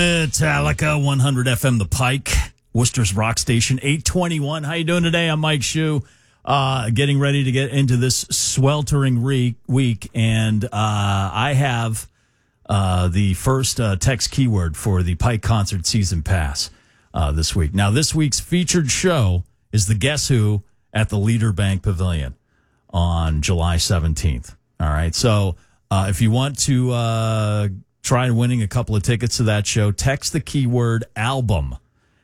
Metallica, 100 FM The Pike, Worcester's Rock Station, 821. How you doing today? I'm Mike Shue. Getting ready to get into this sweltering week, and I have the first text keyword for the Pike Concert Season Pass this week. Now, this week's featured show is the Guess Who at the Leader Bank Pavilion on July 17th. All right, so if you want to try winning a couple of tickets to that show, text the keyword album,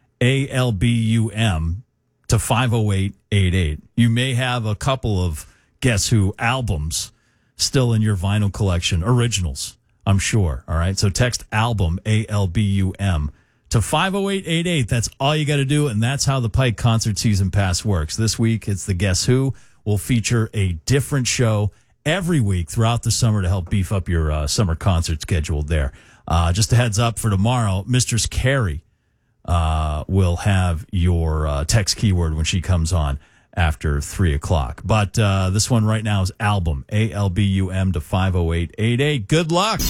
ALBUM, to 50888. You may have a couple of Guess Who albums still in your vinyl collection, originals, I'm sure. All right, so text album, ALBUM, to 50888. That's all you got to do, and that's how the Pike Concert Season Pass works. This week, it's the Guess Who. We'll feature a different show every week throughout the summer to help beef up your summer concert schedule there. Just a heads up for tomorrow, Mistress Carrie will have your text keyword when she comes on after 3 o'clock. But this one right now is album, ALBUM, to 50888. Good luck.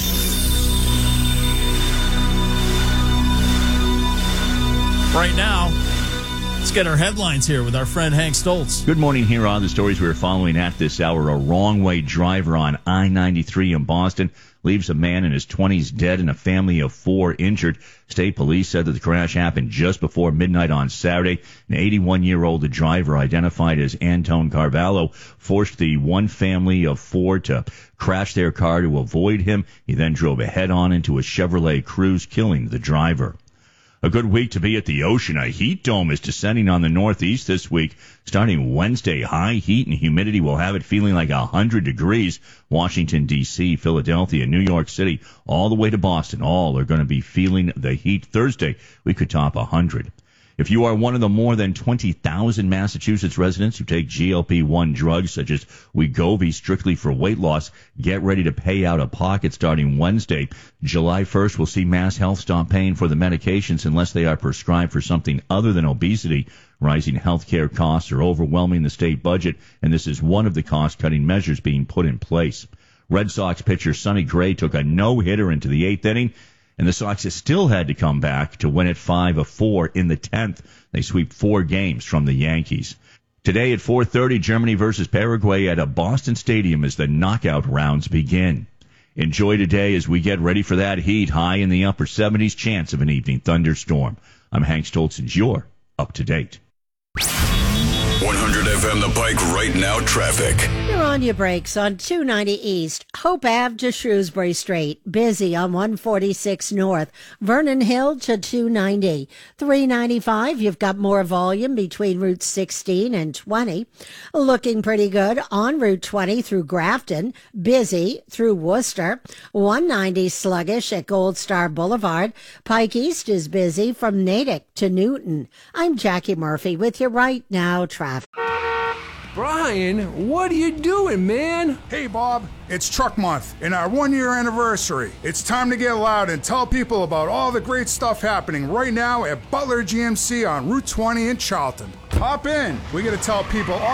Right now, let's get our headlines here with our friend Hank Stoltz. Good morning. Here are the stories we're following at this hour. A wrong-way driver on I-93 in Boston leaves a man in his 20s dead and a family of 4 injured. State police said that the crash happened just before midnight on Saturday. An 81-year-old driver, identified as Antone Carvalho, forced the one family of 4 to crash their car to avoid him. He then drove head-on into a Chevrolet Cruze, killing the driver. A good week to be at the ocean. A heat dome is descending on the Northeast this week. Starting Wednesday, high heat and humidity will have it feeling like 100 degrees. Washington, D.C., Philadelphia, New York City, all the way to Boston, all are going to be feeling the heat. Thursday, we could top 100. If you are one of the more than 20,000 Massachusetts residents who take GLP-1 drugs such as Wegovy strictly for weight loss, get ready to pay out of pocket starting Wednesday. July 1st, we'll see Mass Health stop paying for the medications unless they are prescribed for something other than obesity. Rising healthcare costs are overwhelming the state budget, and this is one of the cost-cutting measures being put in place. Red Sox pitcher Sonny Gray took a no-hitter into the 8th inning, and the Sox have still had to come back to win at 5-4 in the 10th. They sweep 4 games from the Yankees. Today at 4:30, Germany versus Paraguay at a Boston stadium as the knockout rounds begin. Enjoy today as we get ready for that heat. High in the upper 70s, chance of an evening thunderstorm. I'm Hank Stoltz, and you're up to date. 100 FM The Pike right now traffic. You're on your brakes on 290 East, Hope Ave to Shrewsbury Street. Busy on 146 North, Vernon Hill to 290. 395, you've got more volume between Route 16 and 20. Looking pretty good on Route 20 through Grafton. Busy through Worcester. 190 sluggish at Gold Star Boulevard. Pike East is busy from Natick to Newton. I'm Jackie Murphy with you right now traffic. Brian, what are you doing, man? Hey, Bob, it's Truck Month and our 1-year anniversary. It's time to get loud and tell people about all the great stuff happening right now at Butler GMC on Route 20 in Charlton. Hop in. We got to tell people all